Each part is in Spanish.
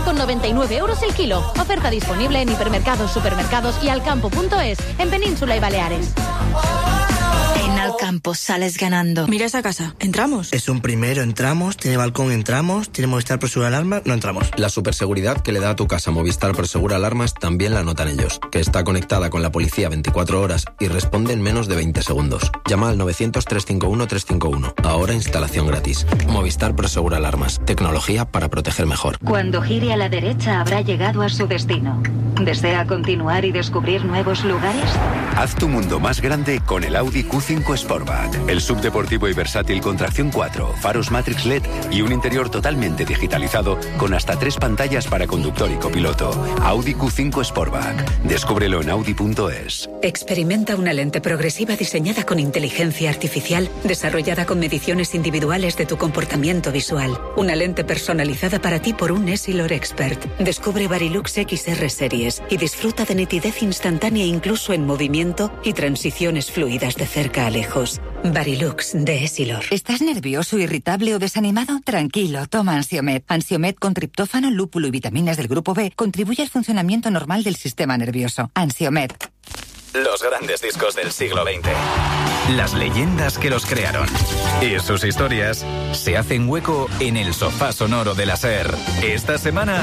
con 99 euros el kilo. Oferta disponible en hipermercados, supermercados y alcampo.es, en Península y Baleares. En Alcampo sales ganando. Mira esa casa. ¿Entramos? Es un primero, entramos. Tiene balcón, entramos. Tiene Movistar Prosegura Alarmas, no entramos. La superseguridad que le da a tu casa Movistar Prosegura Alarmas también la notan ellos, que está conectada con la policía 24 horas y responde en menos de 20 segundos. Llama al 900-351-351. Ahora instalación gratis. Movistar Prosegura Alarmas. Tecnología para proteger mejor. Cuando gire a la derecha habrá llegado a su destino. ¿Desea continuar y descubrir nuevos lugares? Haz tu mundo más grande con el Audi Q5 Sportback. El subdeportivo y versátil con tracción 4, faros Matrix LED y un interior totalmente digitalizado con hasta 3 pantallas para conductor y copiloto. Audi Q5 Sportback. Descúbrelo en Audi.es. Experimenta una lente progresiva diseñada con inteligencia artificial, desarrollada con mediciones individuales de tu comportamiento visual. Una lente personalizada para ti por un Essilor Expert. Descubre Varilux XR Series y disfruta de nitidez instantánea incluso en movimiento y transiciones fluidas de cerca a lejos. Varilux de Essilor. ¿Estás nervioso, irritable o desanimado? Tranquilo, toma Ansiomed. Ansiomed con triptófano, lúpulo y vitaminas del grupo B contribuye al funcionamiento normal del sistema nervioso. Ansiomed. Los grandes discos del siglo XX. Las leyendas que los crearon. Y sus historias se hacen hueco en el sofá sonoro de la SER. Esta semana,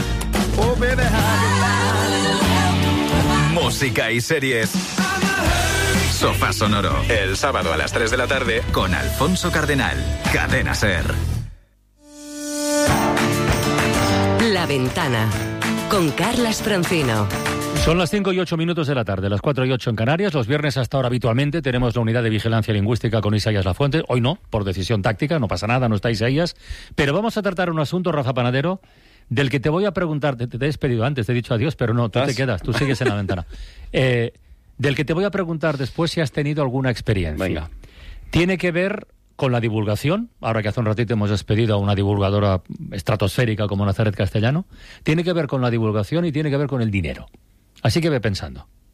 música y series. Sofá sonoro, el sábado a las 3 de la tarde con Alfonso Cardenal. Cadena SER. La Ventana, con Carlas Francino. Son las 5 y 8 minutos de la tarde, las 4 y 8 en Canarias. Los viernes hasta ahora habitualmente tenemos la unidad de vigilancia lingüística con Isaías Lafuente. Hoy no, por decisión táctica, no pasa nada, no está Isaías. Pero vamos a tratar un asunto, Rafa Panadero, del que te voy a preguntar. Te he despedido antes, te he dicho adiós, pero no, tú te quedas, tú sigues en la ventana. Del que te voy a preguntar después si has tenido alguna experiencia. Venga. Tiene que ver con la divulgación, ahora que hace un ratito hemos despedido a una divulgadora estratosférica como Nazaret Castellano. Tiene que ver con la divulgación y tiene que ver con el dinero. Así que ve pensando.